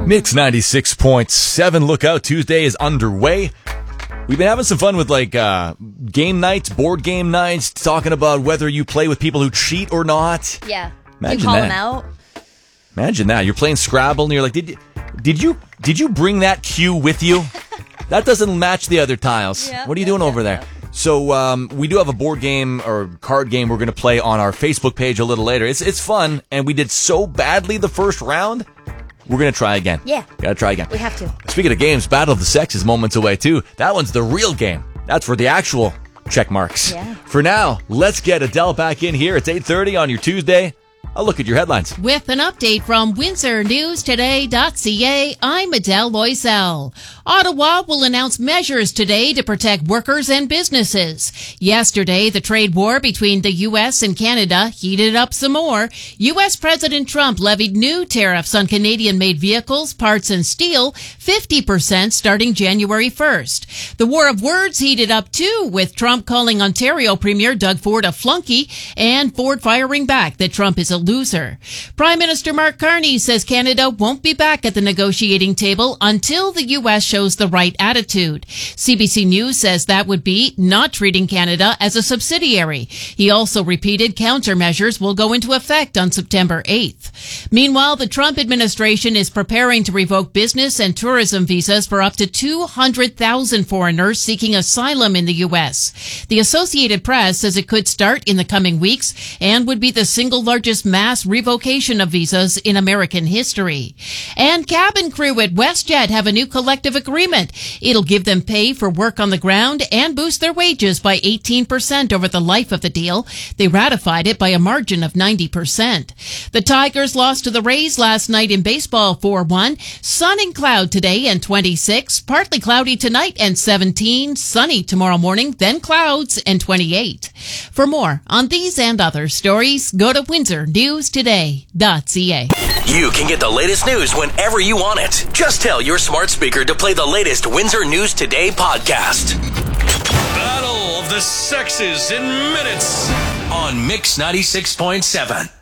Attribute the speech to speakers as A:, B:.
A: Mix 96.7. Look out, Tuesday is underway. We've been having some fun with game nights, board game nights, talking about whether you play with people who cheat or not.
B: Yeah.
A: Imagine
B: you call
A: that.
B: them out.
A: Imagine that. You're playing Scrabble and you're like, did you bring that cue with you? That doesn't match the other tiles.
B: Yeah,
A: what are you doing over there? So we do have a board game or card game we're going to play on our Facebook page a little later. It's fun, and we did so badly the first round. We're going to try again.
B: Yeah.
A: Got to try again.
B: We have to.
A: Speaking of games, Battle of the Sexes moments away, too. That one's the real game. That's for the actual check marks.
B: Yeah.
A: For now, let's get Adele back in here. It's 8:30 on your Tuesday. A look at your headlines.
C: With an update from WindsorNewsToday.ca, I'm Adele Loisel. Ottawa will announce measures today to protect workers and businesses. Yesterday, the trade war between the U.S. and Canada heated up some more. U.S. President Trump levied new tariffs on Canadian-made vehicles, parts, and steel, 50% starting January 1st. The war of words heated up too, with Trump calling Ontario Premier Doug Ford a flunky and Ford firing back that Trump is a loser. Prime Minister Mark Carney says Canada won't be back at the negotiating table until the U.S. shows the right attitude. CBC News says that would be not treating Canada as a subsidiary. He also repeated countermeasures will go into effect on September 8th. Meanwhile, the Trump administration is preparing to revoke business and tourism visas for up to 200,000 foreigners seeking asylum in the U.S. The Associated Press says it could start in the coming weeks and would be the single largest mass revocation of visas in American history. And cabin crew at WestJet have a new collective agreement. It'll give them pay for work on the ground and boost their wages by 18% over the life of the deal. They ratified it by a margin of 90%. The Tigers lost to the Rays last night in baseball 4-1. Sun and cloud today and 26. Partly cloudy tonight and 17. Sunny tomorrow morning, then clouds and 28. For more on these and other stories, go to WindsorNewsToday.ca.
D: You can get the latest news whenever you want it. Just tell your smart speaker to play the latest Windsor News Today podcast. Battle of the Sexes in minutes on Mix 96.7.